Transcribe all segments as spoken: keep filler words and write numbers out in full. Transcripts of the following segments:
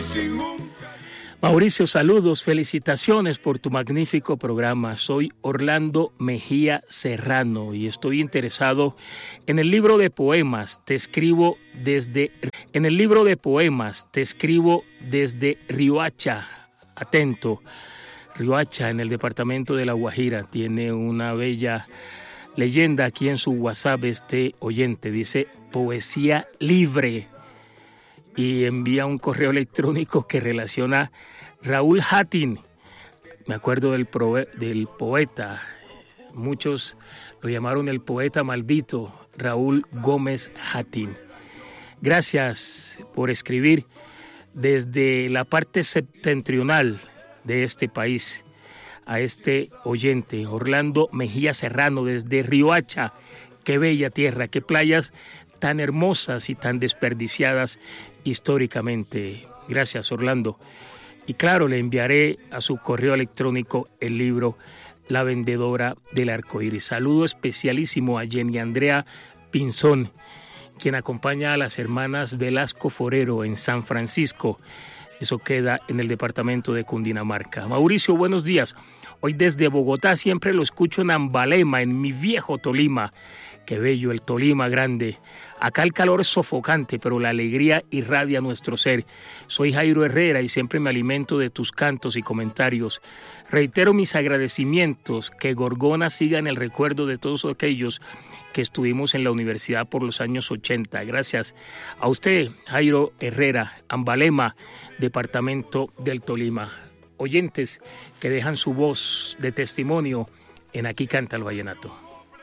Mauricio, saludos, felicitaciones por tu magnífico programa. Soy Orlando Mejía Serrano y estoy interesado en el libro de poemas. Te escribo desde en el libro de poemas. Te escribo desde Riohacha. Atento, Riohacha en el departamento de La Guajira tiene una bella leyenda aquí en su WhatsApp. Este oyente dice poesía libre. Y envía un correo electrónico que relaciona Raúl Hatín. Me acuerdo del, pro, del poeta, muchos lo llamaron el poeta maldito, Raúl Gómez Hatín. Gracias por escribir desde la parte septentrional de este país a este oyente, Orlando Mejía Serrano, desde Riohacha. Qué bella tierra, qué playas tan hermosas y tan desperdiciadas históricamente. Gracias, Orlando. Y claro, le enviaré a su correo electrónico el libro La vendedora del arcoíris. Saludo especialísimo a Jenny Andrea Pinzón, quien acompaña a las hermanas Velasco Forero en San Francisco. Eso queda en el departamento de Cundinamarca. Mauricio, buenos días. Hoy desde Bogotá siempre lo escucho en Ambalema, en mi viejo Tolima. Qué bello el Tolima grande. Acá el calor es sofocante, pero la alegría irradia nuestro ser. Soy Jairo Herrera y siempre me alimento de tus cantos y comentarios. Reitero mis agradecimientos, que Gorgona siga en el recuerdo de todos aquellos que estuvimos en la universidad por los años ochenta. Gracias a usted, Jairo Herrera, Ambalema, departamento del Tolima. Oyentes que dejan su voz de testimonio en Aquí Canta el Vallenato.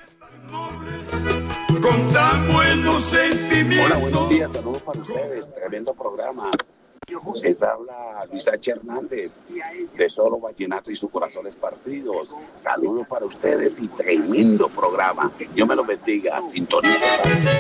Con tan buenos sentimientos. Hola, buenos días, saludos para ustedes, tremendo programa. Les habla Luis H. Hernández, de Solo Vallenato y sus corazones partidos. Saludos para ustedes y tremendo programa. Dios me los bendiga. Sintonía.